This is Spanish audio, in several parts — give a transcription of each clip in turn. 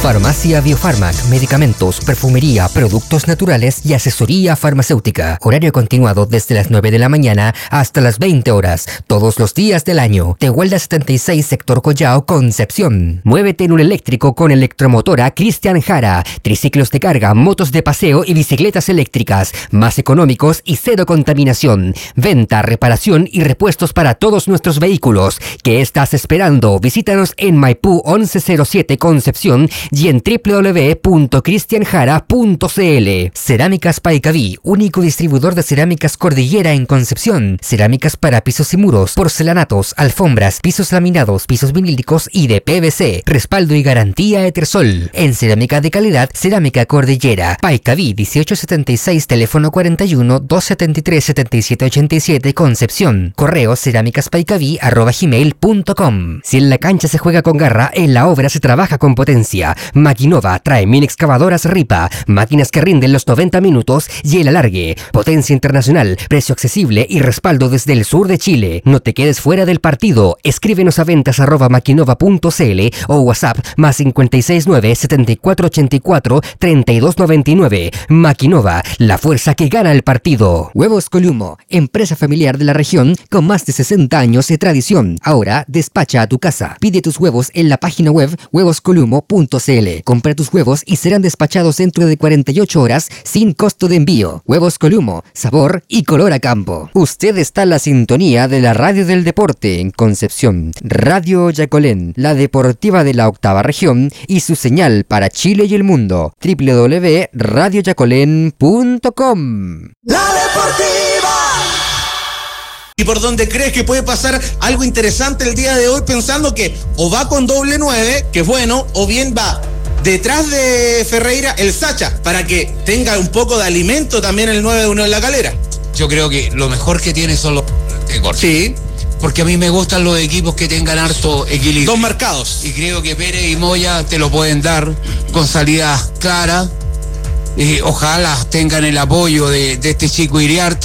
Farmacia Biofarmac, medicamentos, perfumería, productos naturales y asesoría farmacéutica. Horario continuado desde las 9 de la mañana hasta las 20 horas, todos los días del año. Tehuelda 76, sector Collao, Concepción. Muévete en un eléctrico con electromotora Cristian Jara. Triciclos de carga, motos de paseo y bicicletas eléctricas, más económicos y cero contaminación. Venta, reparación y repuestos para todos nuestros vehículos. ¿Qué estás esperando? Visítanos en Maipú 1107 Concepción y en www.cristianjara.cl. Cerámicas Paicaví, único distribuidor de cerámicas Cordillera en Concepción. Cerámicas para pisos y muros, porcelanatos, alfombras, pisos laminados, pisos vinílicos y de PVC. Respaldo y garantía Etersol. En cerámica de calidad, Cerámica Cordillera. Paicaví 1876, teléfono 41 273 7787 Concepción. Correo cerámicaspaicaví@gmail.com. Si en la cancha se juega con garra, en la obra se trabaja con potencia. Maquinova trae mini excavadoras Ripa, máquinas que rinden los 90 minutos y el alargue. Potencia internacional, precio accesible y respaldo desde el sur de Chile. No te quedes fuera del partido. Escríbenos a ventas@maquinova.cl o WhatsApp +569 7484 3299. Maquinova, la fuerza que gana el partido. Huevos Columo, empresa familiar de la región con más de 60 años de tradición. Ahora despacha a tu casa. Pide tus huevos en la página web huevoscolumo.cl. Compra tus huevos y serán despachados dentro de 48 horas sin costo de envío. Huevos Columo, sabor y color a campo. Usted está en la sintonía de la radio del deporte en Concepción. Radio Yacolén, la deportiva de la octava región y su señal para Chile y el mundo. www.radioyacolén.com. La deportiva. ¿Y por dónde crees que puede pasar algo interesante el día de hoy? Pensando que o va con doble 9, que es bueno, o bien va detrás de Ferreira el Sacha, para que tenga un poco de alimento también el 9 de Unión La Calera. Yo creo que lo mejor que tiene son los de corte. Sí. Porque a mí me gustan los equipos que tengan harto equilibrio. Dos marcados. Y creo que Pérez y Moya te lo pueden dar con salidas claras. Ojalá tengan el apoyo de este chico Iriart.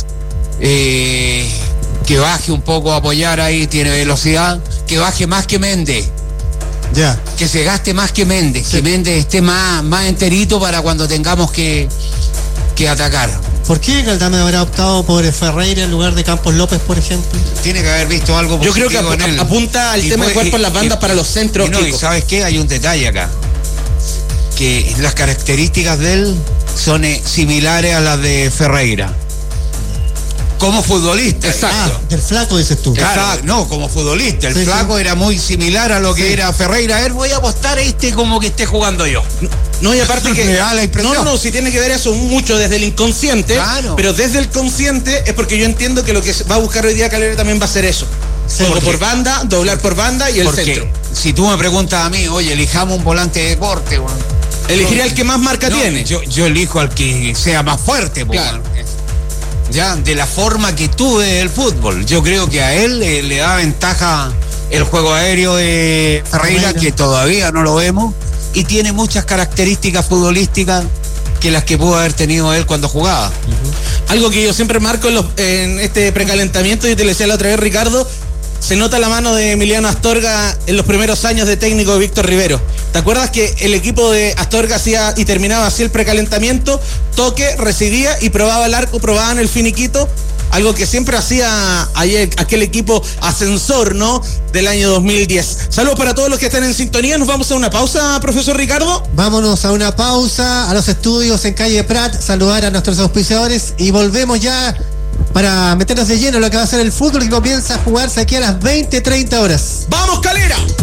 Que baje un poco a apoyar ahí, tiene velocidad, que baje más que Méndez. Ya. Que se gaste más que Méndez, Sí. que Méndez esté más enterito para cuando tengamos que atacar. ¿Por qué Galdame habrá optado por Ferreira en lugar de Campos López, por ejemplo? Tiene que haber visto algo Yo creo que positivo en él. apunta al tema de jugar por las bandas para los centros. Y no, y ¿sabes qué? Hay un detalle acá. Que las características de él son similares a las de Ferreira. Como futbolista. Exacto. Del flaco, dices tú. Claro, no, como futbolista. El Sí, flaco era muy similar a lo que Sí. era Ferreira. A ver, voy a apostar como que esté jugando yo. No, y aparte que... Me da la impresión. No, si tiene que ver eso mucho desde el inconsciente, Claro. pero desde el consciente es porque yo entiendo que lo que va a buscar hoy día Calera también va a ser eso. Juego por banda, doblar por banda y el Porque centro. si tú me preguntas a mí, oye, elijamos un volante de corte. Bueno, Elegiría el que más marca no, tiene. Yo elijo al que sea más fuerte. Claro. Ya, de la forma que tú ves el fútbol. Yo creo que a él le da ventaja el juego aéreo de Ferreira, que todavía no lo vemos, y tiene muchas características futbolísticas que las que pudo haber tenido él cuando jugaba. Algo que yo siempre marco en este precalentamiento, y te lo decía la otra vez, Ricardo, se nota la mano de Emiliano Astorga en los primeros años de técnico de Víctor Rivero. ¿Te acuerdas que el equipo de Astorga hacía y terminaba así el precalentamiento? Toque, recibía y probaba el arco, probaban el finiquito. Algo que siempre hacía ayer aquel equipo ascensor, ¿no? Del año 2010. Saludos para todos los que están en sintonía. Nos vamos a una pausa, profesor Ricardo. Vámonos a una pausa, a los estudios en calle Prat, saludar a nuestros auspiciadores y volvemos ya para meternos de lleno en lo que va a ser el fútbol, que comienza a jugarse aquí a las 20:30 horas. ¡Vamos, Calera!